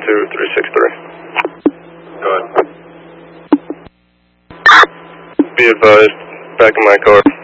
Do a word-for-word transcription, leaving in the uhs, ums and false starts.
two three six three. Go ahead. Be advised, back in my car.